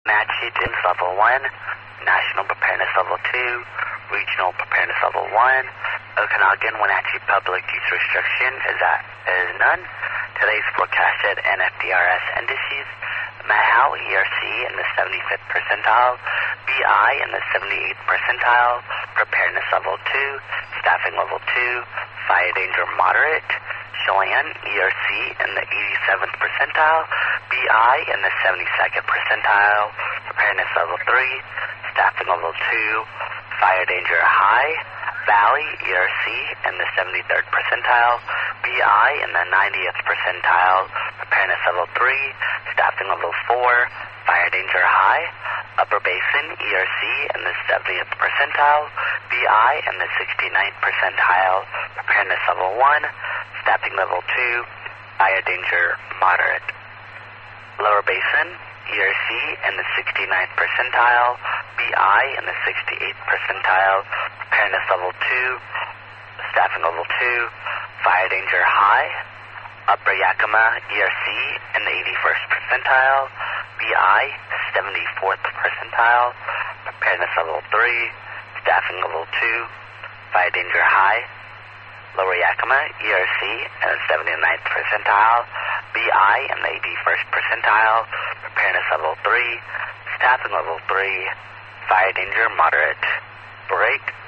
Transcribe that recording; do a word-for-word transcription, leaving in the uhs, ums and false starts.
Wenatchee Gyms Level one, National Preparedness Level two, Regional Preparedness Level one, Okanagan Wenatchee Public Use Restriction is, at, is none. Today's forecasted N F D R S indices, Mahal E R C in the seventy-fifth percentile, B I in the seventy-eighth percentile, Preparedness Level two, Staffing Level two, Fire Danger Moderate, Chelan E R C in the eighty-seventh percentile, B I in the seventy-second percentile, Preparedness Level three, Staffing Level two, Fire Danger High, Valley E R C in the seventy-third percentile, B I in the ninetieth percentile, Preparedness Level three, Staffing Level four, Fire Danger High, Upper Basin E R C in the seventieth percentile, B I in the sixty-ninth percentile, Preparedness Level one, Staffing Level two, Fire Danger Moderate. Lower Basin E R C in the sixty-ninth percentile, B I in the sixty-eighth percentile, Preparedness Level two, Staffing Level two, Fire Danger High, Upper Yakima E R C in the eighty-first percentile, B I seventy-fourth percentile, Preparedness Level three, Staffing Level two, Fire Danger High, Lower Yakima E R C in the seventy-ninth percentile, B I in the eighty-first percentile, Preparedness Level three, Staffing Level three, Fire Danger Moderate. Break.